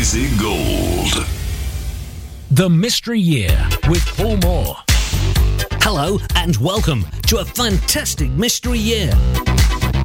Easy Gold. The Mystery Year with Paul Moore. Hello and welcome to a fantastic mystery year.